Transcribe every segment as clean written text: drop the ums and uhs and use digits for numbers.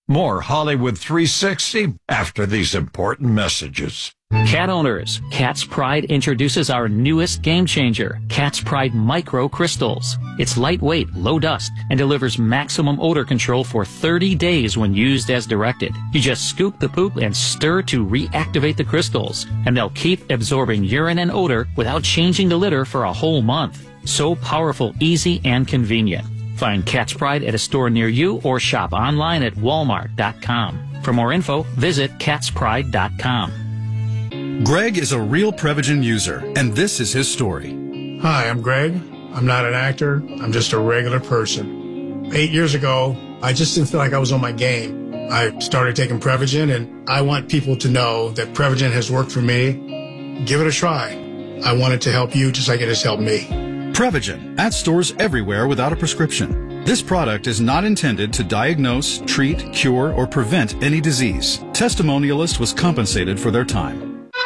More Hollywood 360 after these important messages. Cat owners, Cat's Pride introduces our newest game changer, Cat's Pride Micro Crystals. It's lightweight, low dust, and delivers maximum odor control for 30 days when used as directed. You just scoop the poop and stir to reactivate the crystals, and they'll keep absorbing urine and odor without changing the litter for a whole month. So powerful, easy, and convenient. Find Cat's Pride at a store near you or shop online at walmart.com. For more info, visit catspride.com. Greg is a real Prevagen user, and this is his story. Hi, I'm Greg. I'm not an actor. I'm just a regular person. 8 years ago, I just didn't feel like I was on my game. I started taking Prevagen, and I want people to know that Prevagen has worked for me. Give it a try. I want it to help you just like it has helped me. Prevagen, at stores everywhere without a prescription. This product is not intended to diagnose, treat, cure, or prevent any disease. Testimonialist was compensated for their time.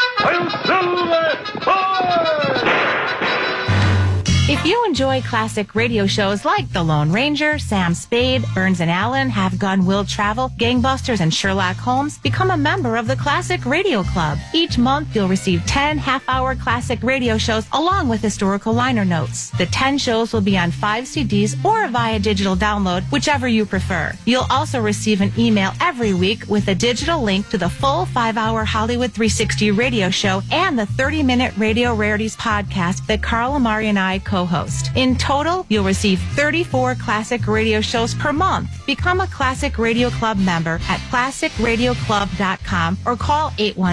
If you enjoy classic radio shows like The Lone Ranger, Sam Spade, Burns and Allen, Have Gun Will Travel, Gangbusters, and Sherlock Holmes, become a member of the Classic Radio Club. Each month, you'll receive 10 half-hour classic radio shows along with historical liner notes. The 10 shows will be on 5 CDs or via digital download, whichever you prefer. You'll also receive an email every week with a digital link to the full 5-hour Hollywood 360 radio show and the 30-minute Radio Rarities podcast that Carl Amari and I co-host. In total, you'll receive 34 classic radio shows per month. Become a Classic Radio Club member at classicradioclub.com or call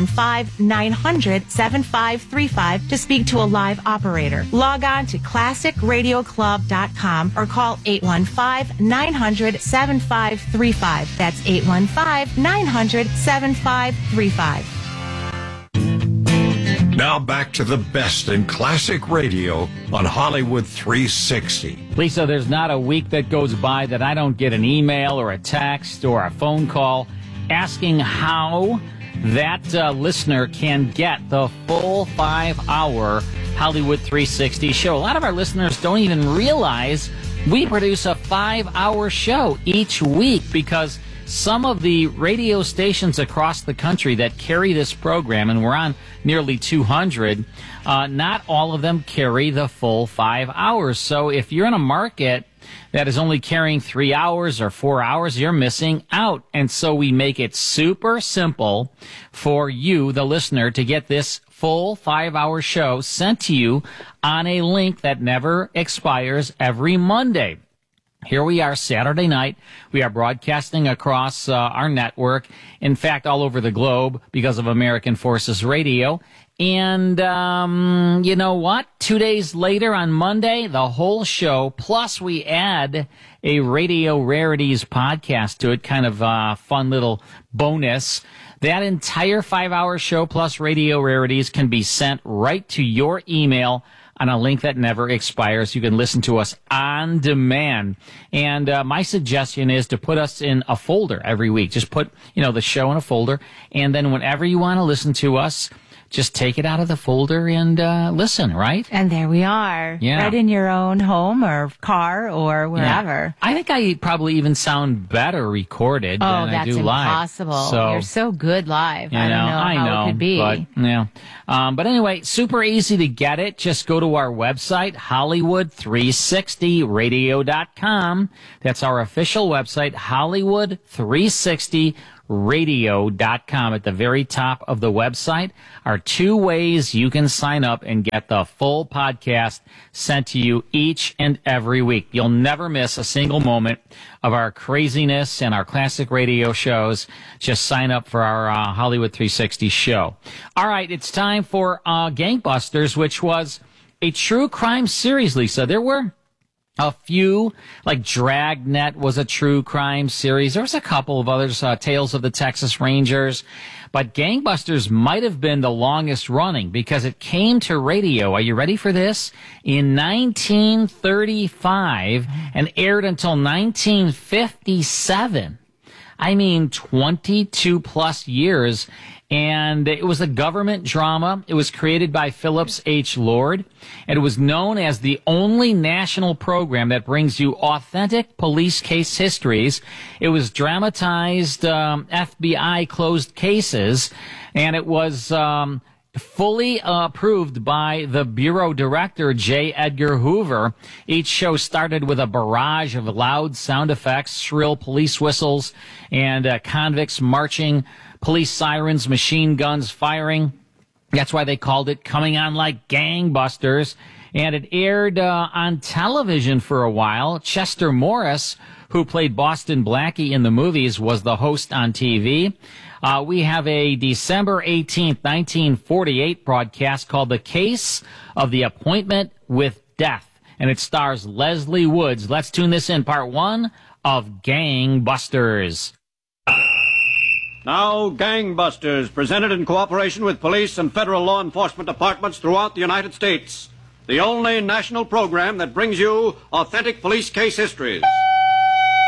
815-900-7535 to speak to a live operator. Log on to classicradioclub.com or call 815-900-7535. That's 815-900-7535. Now back to the best in classic radio on Hollywood 360. Lisa, there's not a week that goes by that I don't get an email or a text or a phone call asking how that listener can get the full 5-hour Hollywood 360 show. A lot of our listeners don't even realize we produce a 5-hour show each week because some of the radio stations across the country that carry this program, and we're on nearly 200, not all of them carry the full 5 hours. So if you're in a market that is only carrying 3 hours or 4 hours, you're missing out. And so we make it super simple for you, the listener, to get this full 5-hour show sent to you on a link that never expires every Monday. Here we are Saturday night. We are broadcasting across our network, in fact, all over the globe because of American Forces Radio. And you know what? 2 days later on Monday, the whole show, plus we add a Radio Rarities podcast to it, kind of fun little bonus. That entire 5-hour show plus Radio Rarities can be sent right to your email on a link that never expires. You can listen to us on demand. And my suggestion is to put us in a folder every week. Just put, the show in a folder. And then whenever you want to listen to us, just take it out of the folder and listen, right? And there we are. Yeah. Right in your own home or car or wherever. Yeah. I think I probably even sound better recorded than I do live. Oh, that's impossible. So, you're so good live. I don't know how it could be. But, yeah. But anyway, super easy to get it. Just go to our website, Hollywood360radio.com. That's our official website, Hollywood360radio.com. At the very top of the website are 2 ways you can sign up and get the full podcast sent to you each and every week. You'll never miss a single moment of our craziness and our classic radio shows. Just sign up for our Hollywood 360 show. All right, it's time for Gangbusters, which was a true crime series, Lisa. There were a few, like Dragnet was a true crime series. There was a couple of others, Tales of the Texas Rangers. But Gangbusters might have been the longest running because it came to radio. Are you ready for this? In 1935 and aired until 1957. I mean, 22 plus years. and it was a government drama. It was created by Phillips H. Lord, and it was known as the only national program that brings you authentic police case histories. It was dramatized FBI closed cases, and it was fully approved by the bureau director, J. Edgar Hoover. Each show started with a barrage of loud sound effects, shrill police whistles, and convicts marching, police sirens, machine guns firing. That's why they called it Coming On Like Gangbusters. And it aired on television for a while. Chester Morris, who played Boston Blackie in the movies, was the host on TV. We have a December 18th, 1948 broadcast called The Case of the Appointment with Death, and it stars Leslie Woods. Let's tune this in, part one of Gangbusters. Now, Gangbusters, presented in cooperation with police and federal law enforcement departments throughout the United States. The only national program that brings you authentic police case histories.